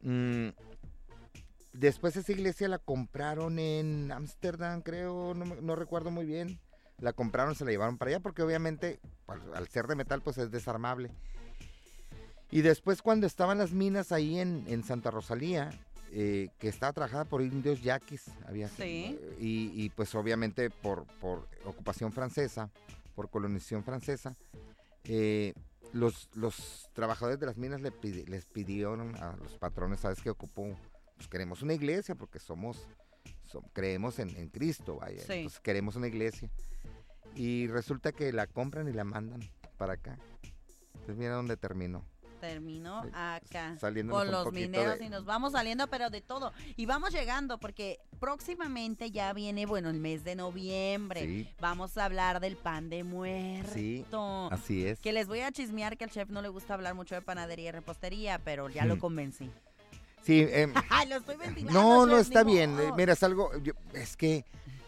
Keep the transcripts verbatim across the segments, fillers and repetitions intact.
Mm, después esa iglesia la compraron en Ámsterdam, creo, no, no recuerdo muy bien. La compraron, se la llevaron para allá porque obviamente al, al ser de metal pues es desarmable. Y después cuando estaban las minas ahí en, en Santa Rosalía, eh, que estaba trabajada por indios yaquis, había, Sí. y, y pues obviamente por, por ocupación francesa, por colonización francesa, eh, los, los trabajadores de las minas le pidi, les pidieron a los patrones, ¿sabes qué ocupó? Pues queremos una iglesia porque somos, som, creemos en, en Cristo, vaya, Sí. pues queremos una iglesia. Y resulta que la compran y la mandan para acá. Entonces mira dónde terminó. Terminó acá Saliéndonos con un los poquito mineros de- y nos vamos saliendo, pero de todo. Y vamos llegando porque próximamente ya viene, bueno, el mes de noviembre. Sí. Vamos a hablar del pan de muerto. Sí, así es. Que les voy a chismear que al chef no le gusta hablar mucho de panadería y repostería, pero ya lo convencí. Sí, eh, Ay, lo estoy ventilando, no, no chef, está ni bien. modo. eh, Mira, es algo, yo- es que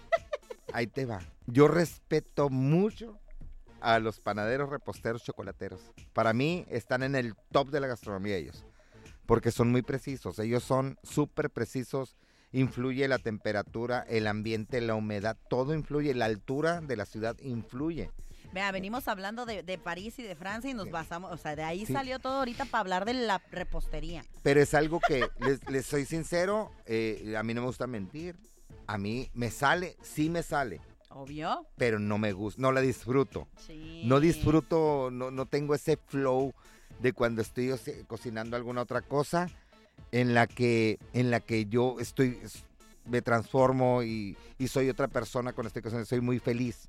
ahí te va. Yo respeto mucho a los panaderos, reposteros, chocolateros. Para mí están en el top de la gastronomía ellos, porque son muy precisos. Ellos son súper precisos. Influye la temperatura, el ambiente, la humedad, todo influye. La altura de la ciudad influye. Vea, venimos hablando de, de París y de Francia y nos Sí. basamos, o sea, de ahí Sí. salió todo ahorita para hablar de la repostería. Pero es algo que, les, les soy sincero, eh, a mí no me gusta mentir. A mí me sale, sí me sale, ¿Obvio? pero no me gusta, no la disfruto. Sí. No disfruto, no, no tengo ese flow de cuando estoy o sea, cocinando alguna otra cosa en la que, en la que yo estoy, me transformo y, y soy otra persona cuando estoy cocinando, soy muy feliz.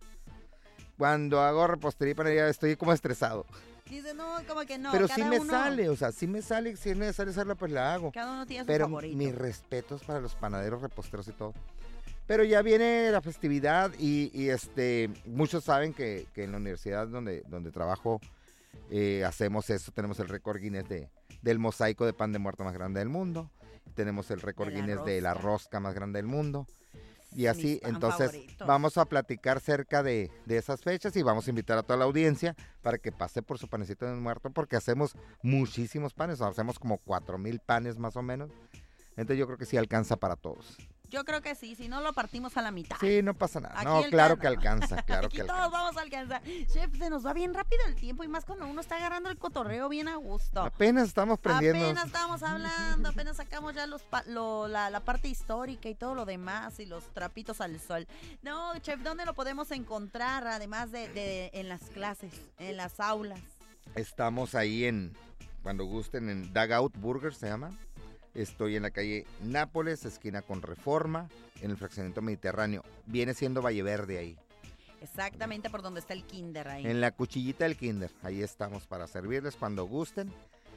Cuando hago repostería y panadería estoy como estresado. Dice, no, como que no. pero cada sí me uno, sale, o sea, sí me sale, si es necesario hacerla, pues la hago. Cada uno tiene su Pero favorito. mis respetos para los panaderos, reposteros y todo. Pero ya viene la festividad y, y este muchos saben que, que en la universidad donde, donde trabajo eh, hacemos eso. Tenemos el récord Guinness de, del mosaico de pan de muerto más grande del mundo. Tenemos el récord De la Guinness de la rosca. rosca más grande del mundo. Y Mis así, pan entonces favoritos. vamos a platicar cerca de, de esas fechas y vamos a invitar a toda la audiencia para que pase por su panecito de muerto porque hacemos muchísimos panes, hacemos como cuatro mil panes más o menos. Entonces yo creo que sí alcanza para todos. Yo creo que sí, si no lo partimos a la mitad. Sí, no pasa nada. Aquí No, el claro can- que alcanza, claro Aquí que todos alcanza. vamos a alcanzar. Chef, se nos va bien rápido el tiempo y más cuando uno está agarrando el cotorreo bien a gusto. Apenas estamos prendiendo. Apenas estamos hablando, apenas sacamos ya los pa- lo- la, la parte histórica y todo lo demás y los trapitos al sol. No, chef, ¿dónde lo podemos encontrar además de, de en las clases, en las aulas? Estamos ahí en, cuando gusten, en Dugout Burger se llama. Estoy en la calle Nápoles, esquina con Reforma, en el fraccionamiento Mediterráneo. Viene siendo Valle Verde ahí. Exactamente por donde está el kinder ahí. En la cuchillita del kinder. Ahí estamos para servirles cuando gusten.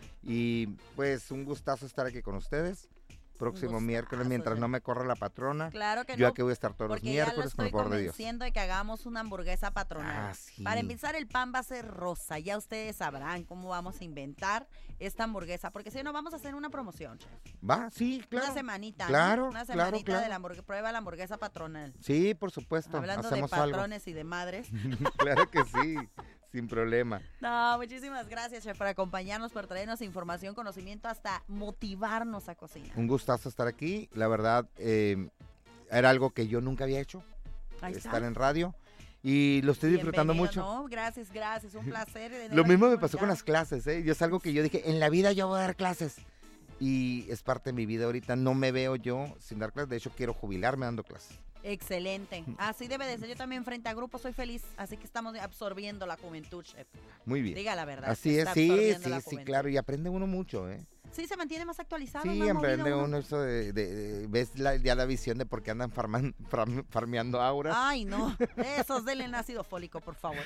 Y pues un gustazo estar aquí con ustedes. Próximo gustazo, miércoles, mientras chef. no me corra la patrona. Claro que Yo no, aquí voy a estar todos los porque ya lo miércoles con estoy el favor de Dios. convenciendo de que hagamos una hamburguesa patronal. Ah, sí. Para empezar, el pan va a ser rosa. Ya ustedes sabrán cómo vamos a inventar esta hamburguesa. Porque si no, vamos a hacer una promoción, chef. Va, sí, claro. Una semanita, ¿no? Claro, Una claro, semanita claro. de la hamburguesa. Prueba la hamburguesa patronal. Sí, por supuesto. Hablando de Hacemos algo. patrones y de madres. Claro que sí, sin problema. No, muchísimas gracias, chef, por acompañarnos, por traernos información, conocimiento, hasta motivarnos a cocinar. Un gustazo estar aquí. La verdad, eh, era algo que yo nunca había hecho, Ahí está. estar en radio. Y lo estoy disfrutando Bienvenido, mucho. No, gracias, gracias. Un placer. de Lo nueva mismo me pasó con oportunidad. las clases, ¿eh? Yo es algo que yo dije, en la vida yo voy a dar clases. Y es parte de mi vida ahorita. No me veo yo sin dar clases. De hecho, quiero jubilarme dando clases. Excelente. Así debe de ser. Yo también frente a grupos soy feliz, así que estamos absorbiendo la juventud, chef. Muy bien. Diga la verdad. Así es, está sí, absorbiendo sí, la sí, juventud. claro. Y aprende uno mucho, ¿eh? Sí, se mantiene más actualizado. Sí, más aprende movido uno eso de, de- de- ves la- ya la visión de por qué andan farman- farm- farmeando auras. Ay, no. Esos denle ácido fólico, por favor.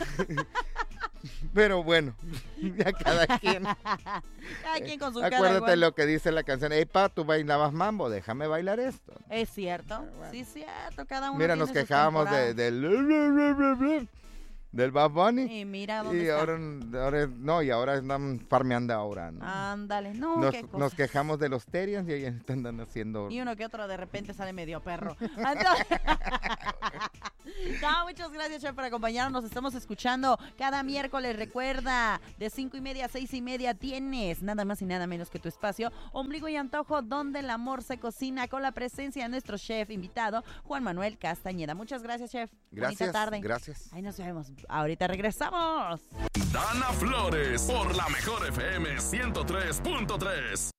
Pero bueno, ya cada quien. Cada quien con su cara Acuérdate igual. lo que dice la canción. Epa, tú bailabas mambo, déjame bailar esto. Es cierto. Ah, bueno. Sí, cierto. Cada uno Mira, tiene nos sus quejábamos de, temporadas. del del Bad Bunny. Y mira dónde Y está. ahora, ahora no, y ahora andan farmeando ahora, ¿no? Ándale. No, nos, qué nos cosas. quejamos de los Terians y ellos andan haciendo. Y uno que otro de repente sale medio perro. Entonces- No, muchas gracias, chef, por acompañarnos. Nos estamos escuchando cada miércoles. Recuerda, de cinco y media a seis y media tienes nada más y nada menos que tu espacio Ombligo y Antojo, donde el amor se cocina, con la presencia de nuestro chef invitado, Juan Manuel Castañeda. Muchas gracias, chef. Gracias. Bonita tarde. Gracias. Ahí nos vemos. Ahorita regresamos. Dana Flores por la mejor F M ciento tres punto tres.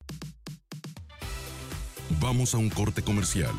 Vamos a un corte comercial.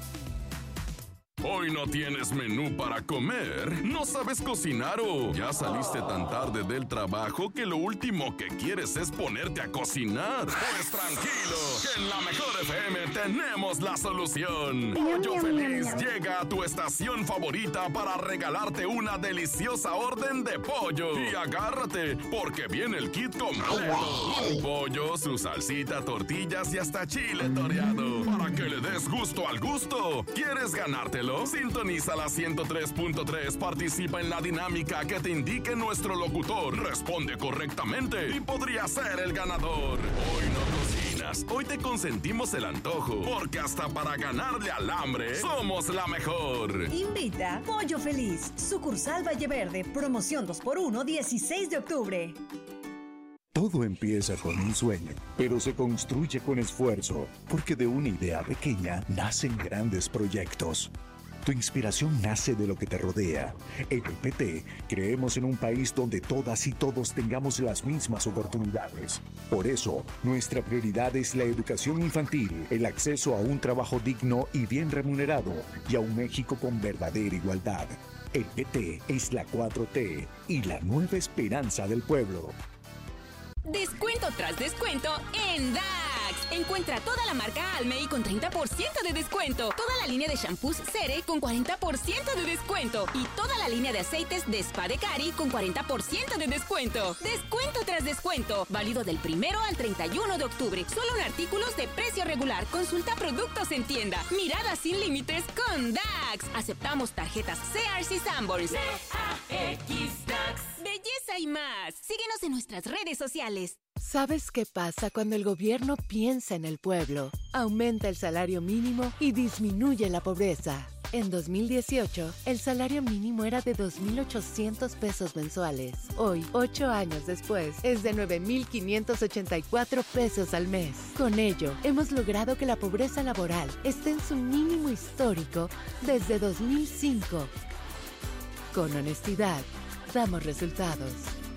¿Hoy no tienes menú para comer? ¿No sabes cocinar o ya saliste tan tarde del trabajo que lo último que quieres es ponerte a cocinar? Pues tranquilo, que en la mejor F M tenemos la solución. Pollo Feliz llega a tu estación favorita para regalarte una deliciosa orden de pollo. Y agárrate, porque viene el kit completo. Pollo, su salsita, tortillas y hasta chile toreado. Para que le des gusto al gusto. ¿Quieres ganártelo? Sintoniza la ciento tres punto tres, participa en la dinámica que te indique nuestro locutor, responde correctamente y podría ser el ganador. Hoy no cocinas, hoy te consentimos el antojo, porque hasta para ganarle al hambre, somos la mejor. Invita Pollo Feliz, sucursal Valle Verde, promoción dos por uno, dieciséis de octubre. Todo empieza con un sueño, pero se construye con esfuerzo, porque de una idea pequeña nacen grandes proyectos. Tu inspiración nace de lo que te rodea. En el P T creemos en un país donde todas y todos tengamos las mismas oportunidades. Por eso, nuestra prioridad es la educación infantil, el acceso a un trabajo digno y bien remunerado, y a un México con verdadera igualdad. El P T es la cuatro T y la nueva esperanza del pueblo. Descuento tras descuento en D A X. Encuentra toda la marca Almey con treinta por ciento de descuento. Toda la línea de shampoos Cere con cuarenta por ciento de descuento. Y toda la línea de aceites de Spa de Cari con cuarenta por ciento de descuento. Descuento tras descuento. Válido del primero al treinta y uno de octubre. Solo en artículos de precio regular. Consulta productos en tienda. Mirada sin límites con D A X. Aceptamos tarjetas Sears y Sanborns. D A X D A X. Belleza y más. Síguenos en nuestras redes sociales. ¿Sabes qué pasa cuando el gobierno piensa en el pueblo? Aumenta el salario mínimo y disminuye la pobreza. En dos mil dieciocho, el salario mínimo era de dos mil ochocientos pesos mensuales. Hoy, ocho años después, es de nueve mil quinientos ochenta y cuatro pesos al mes. Con ello, hemos logrado que la pobreza laboral esté en su mínimo histórico desde dos mil cinco. Con honestidad, damos resultados.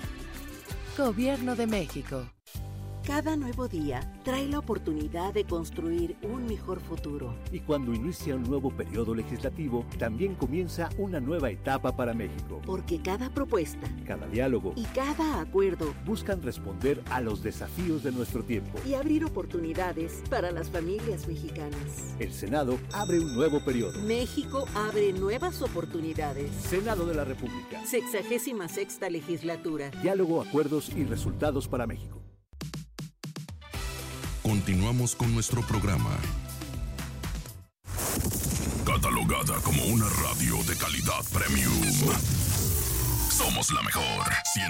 Gobierno de México. Cada nuevo día trae la oportunidad de construir un mejor futuro. Y cuando inicia un nuevo periodo legislativo, también comienza una nueva etapa para México. Porque cada propuesta, cada diálogo y cada acuerdo buscan responder a los desafíos de nuestro tiempo y abrir oportunidades para las familias mexicanas. El Senado abre un nuevo periodo. México abre nuevas oportunidades. Senado de la República. Sexagésima sexta legislatura. Diálogo, acuerdos y resultados para México. Continuamos con nuestro programa. Catalogada como una radio de calidad premium. Somos la mejor.